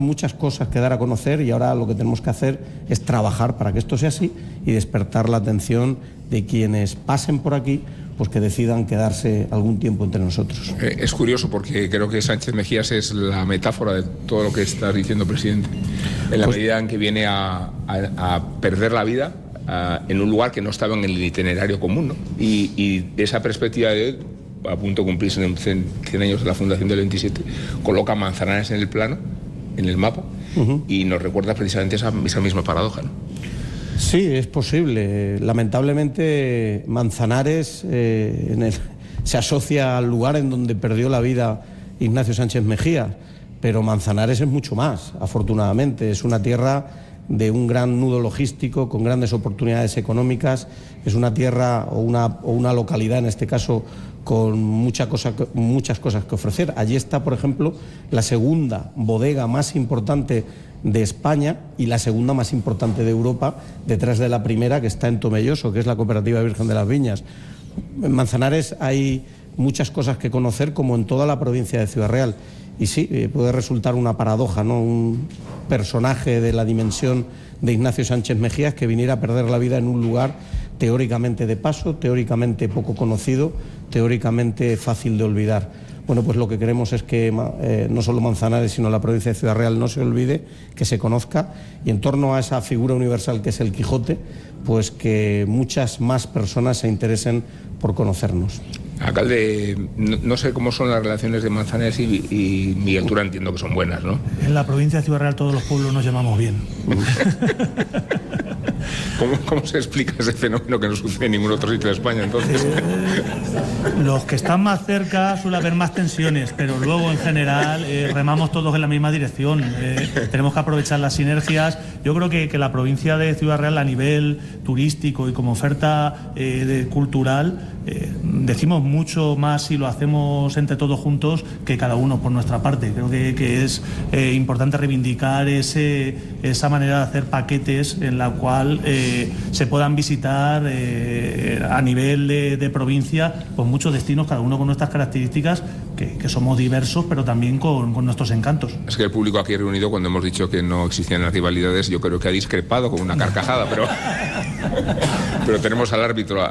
Muchas cosas que dar a conocer y ahora lo que tenemos que hacer es trabajar para que esto sea así y despertar la atención de quienes pasen por aquí, pues que decidan quedarse algún tiempo entre nosotros. Es curioso porque creo que Sánchez Mejías es la metáfora de todo lo que está diciendo, presidente, en la medida en que viene a perder la vida en un lugar que no estaba en el itinerario común, ¿no? Y esa perspectiva de a punto de cumplirse en 100 años de la fundación del 27, coloca Manzanares en el plano, en el mapa, y nos recuerda precisamente esa misma paradoja, ¿no? Sí, es posible. Lamentablemente Manzanares se asocia al lugar en donde perdió la vida Ignacio Sánchez Mejías, pero Manzanares es mucho más, afortunadamente. Es una tierra de un gran nudo logístico, con grandes oportunidades económicas. Es una tierra o una localidad, en este caso, con muchas cosas que ofrecer. Allí está, por ejemplo, la segunda bodega más importante de España y la segunda más importante de Europa, detrás de la primera, que está en Tomelloso, que es la Cooperativa Virgen de las Viñas. En Manzanares hay muchas cosas que conocer, como en toda la provincia de Ciudad Real. Y sí, puede resultar una paradoja, ¿no? Un personaje de la dimensión de Ignacio Sánchez Mejías que viniera a perder la vida en un lugar teóricamente de paso, teóricamente poco conocido, teóricamente fácil de olvidar. Bueno, pues lo que queremos es que no solo Manzanares, sino la provincia de Ciudad Real no se olvide, que se conozca, y en torno a esa figura universal que es el Quijote, pues que muchas más personas se interesen por conocernos. Alcalde, no sé cómo son las relaciones de Manzanares y Miguel Tura, entiendo que son buenas, ¿no? En la provincia de Ciudad Real todos los pueblos nos llamamos bien. ¿Cómo se explica ese fenómeno que no sucede en ningún otro sitio de España, entonces? Los que están más cerca suele haber más tensiones, pero luego en general remamos todos en la misma dirección. Tenemos que aprovechar las sinergias. Yo creo que la provincia de Ciudad Real, a nivel turístico y como oferta cultural, decimos mucho más si lo hacemos entre todos juntos que cada uno por nuestra parte. Creo que es importante reivindicar esa manera de hacer paquetes en la cual se puedan visitar a nivel de provincia, pues muchos destinos, cada uno con nuestras características, que somos diversos, pero también con nuestros encantos. Es que el público aquí reunido, cuando hemos dicho que no existían las rivalidades, yo creo que ha discrepado con una carcajada, pero tenemos al árbitro,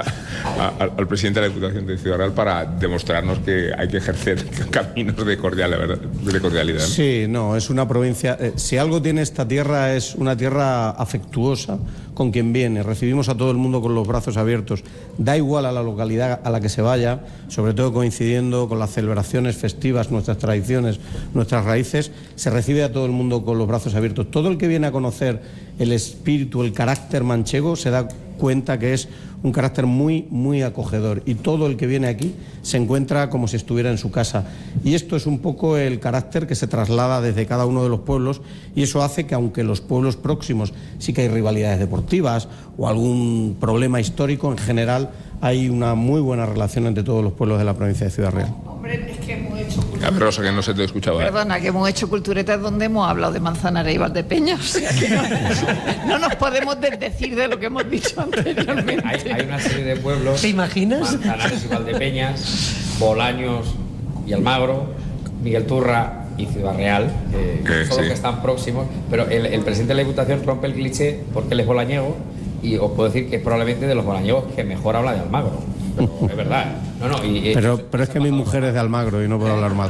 al presidente de la Diputación de Ciudad Real, para demostrarnos que hay que ejercer caminos de cordialidad. Sí, no, es una provincia... si algo tiene esta tierra, es una tierra afectuosa con quien viene. Recibimos a todo el mundo con los brazos abiertos. Da igual a la localidad a la que se vaya, sobre todo coincidiendo con las celebraciones festivas, nuestras tradiciones, nuestras raíces, se recibe a todo el mundo con los brazos abiertos. Todo el que viene a conocer el espíritu, el carácter manchego, se da cuenta que es un carácter muy, muy acogedor, y todo el que viene aquí se encuentra como si estuviera en su casa. Y esto es un poco el carácter que se traslada desde cada uno de los pueblos, y eso hace que, aunque en los pueblos próximos sí que hay rivalidades deportivas o algún problema histórico, en general hay una muy buena relación entre todos los pueblos de la provincia de Ciudad Real. Hombre, es que hemos hecho culturetas. Rosa, que no se te escuchaba. Perdona, que hemos hecho culturetas donde hemos hablado de Manzanares y Valdepeñas. O sea, que no nos podemos desdecir de lo que hemos dicho anteriormente. Hay una serie de pueblos. ¿Te imaginas? Manzanares y Valdepeñas, Bolaños y Almagro, Miguel Turra y Ciudad Real, que son los que están próximos. Pero el presidente de la Diputación rompe el cliché porque él es bolañego, y os puedo decir que es probablemente de los bolañegos que mejor habla de Almagro. Pero es verdad. Pero es que mi mujer es de Almagro y no puedo hablar mal.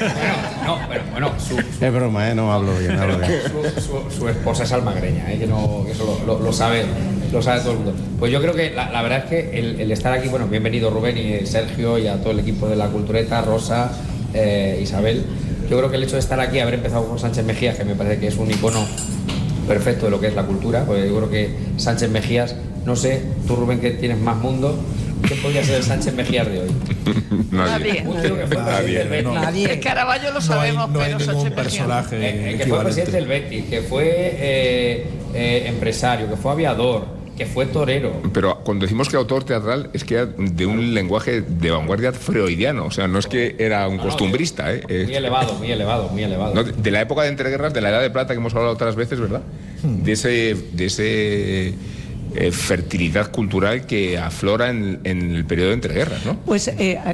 Es broma, no hablo bien. Su esposa es almagreña, que eso lo sabe todo el mundo. Pues yo creo que la verdad es que el estar aquí, bueno, bienvenido Rubén y Sergio y a todo el equipo de la Cultureta, Rosa, Isabel. Yo creo que el hecho de estar aquí, haber empezado con Sánchez Mejías, que me parece que es un icono perfecto de lo que es la cultura, porque yo creo que Sánchez Mejías, no sé, tú Rubén, que tienes más mundo, ¿quién podría ser el Sánchez Mejías de hoy? Nadie. Nadie. El Caravaggio lo sabemos, no hay pero ningún Sánchez personaje que fue presidente del Betis, que fue empresario, que fue aviador, que fue torero. Pero cuando decimos que autor teatral, es que era de un lenguaje de vanguardia freudiano, o sea, no es que era un costumbrista. Muy elevado. No, de la época de entreguerras, de la Edad de Plata, que hemos hablado otras veces, ¿verdad? De ese fertilidad cultural que aflora en el periodo de entreguerras, ¿no? Pues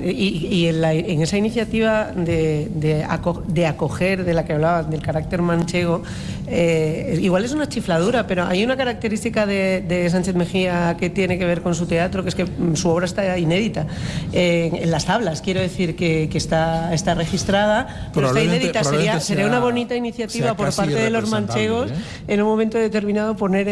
en esa iniciativa de acoger, de la que hablaban, del carácter manchego, igual es una chifladura, pero hay una característica de Sánchez Mejía que tiene que ver con su teatro, que es que su obra está inédita en las tablas, quiero decir que está registrada, pero está inédita. Sería una bonita iniciativa por parte de los manchegos, en un momento determinado poner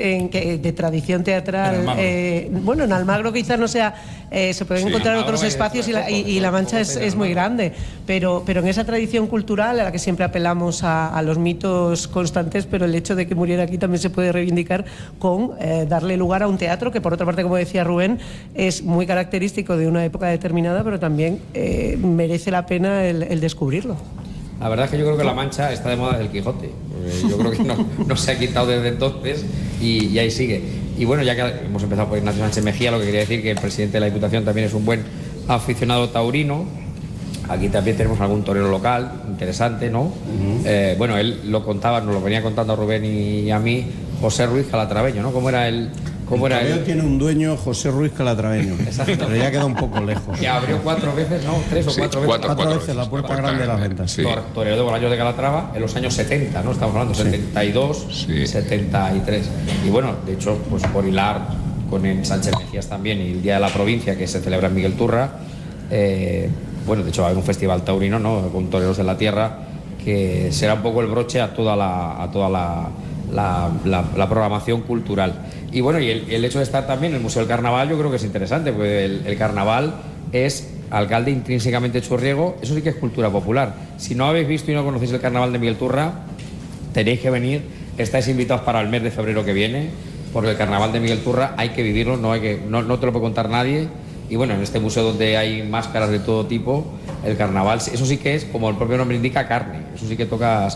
de tradición teatral, bueno, en Almagro quizás no sea, se pueden encontrar otros espacios y La Mancha es muy grande, pero en esa tradición cultural a la que siempre apelamos a los mitos constantes, pero el hecho de que muriera aquí también se puede reivindicar con darle lugar a un teatro que, por otra parte, como decía Rubén, es muy característico de una época determinada, pero también merece la pena el descubrirlo. La verdad es que yo creo que La Mancha está de moda desde el Quijote. Yo creo que no se ha quitado desde entonces y ahí sigue. Y bueno, ya que hemos empezado por Ignacio Sánchez Mejía, lo que quería decir que el presidente de la Diputación también es un buen aficionado taurino. Aquí también tenemos algún torero local interesante, ¿no? Bueno, él lo contaba, nos lo venía contando a Rubén y a mí, José Ruiz Calatraveño, ¿no? ¿Cómo era él? Tiene un dueño, José Ruiz Calatraveño, pero ya queda un poco lejos. Que abrió 4 veces, ¿no? 3 o 4 veces. Cuatro veces la puerta grande de las ventas. Sí. Torero de Bolaños de Calatrava en los años 70, ¿no? Estamos hablando, 72, sí. 73. Y bueno, de hecho, pues por hilar con el Sánchez Mejías también y el Día de la Provincia que se celebra en Miguel Turra, bueno, de hecho va a haber un festival taurino, ¿no? Con toreros de la tierra, que será un poco el broche a toda la programación cultural. Y bueno, y el hecho de estar también en el Museo del Carnaval yo creo que es interesante, porque el carnaval es alcalde intrínsecamente churriego, eso sí que es cultura popular. Si no habéis visto y no conocéis el carnaval de Miguel Turra, tenéis que venir, estáis invitados para el mes de febrero que viene, porque el carnaval de Miguel Turra hay que vivirlo, no te lo puede contar nadie. Y bueno, en este museo donde hay máscaras de todo tipo, el carnaval, eso sí que es, como el propio nombre indica, carne. Eso sí que tocas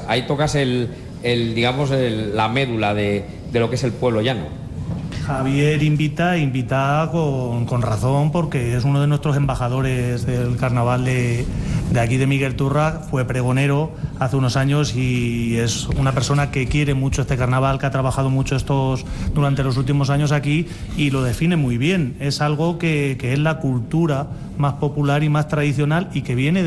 digamos, la médula de lo que es el pueblo llano. Javier invita con razón, porque es uno de nuestros embajadores del carnaval de aquí de Miguel Turra, fue pregonero hace unos años y es una persona que quiere mucho este carnaval, que ha trabajado mucho durante los últimos años aquí y lo define muy bien. Es algo que es la cultura más popular y más tradicional y que viene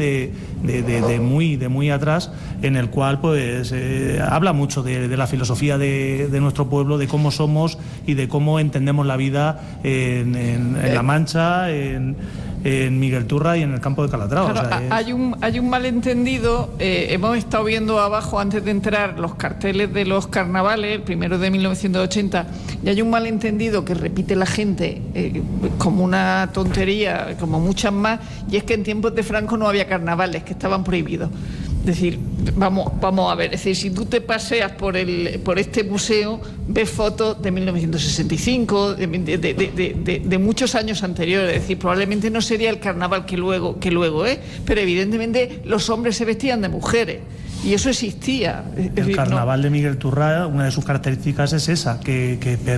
de muy atrás, en el cual pues habla mucho de la filosofía de nuestro pueblo, de cómo somos y de cómo entendemos la vida en La Mancha, en Miguel Turra y en el campo de Calatrava. Claro, o sea, hay un malentendido. Hemos estado viendo abajo, antes de entrar, los carteles de los carnavales, el primero de 1980, y hay un malentendido que repite la gente como una tontería, como muchas más, y es que en tiempos de Franco no había carnavales, que estaban prohibidos. Es decir, vamos a ver, es decir, si tú te paseas por este museo, ves fotos de 1965, de muchos años anteriores. Es decir, probablemente no sería el carnaval que luego pero evidentemente los hombres se vestían de mujeres y eso existía. El carnaval de Miguel Turra, una de sus características es esa, que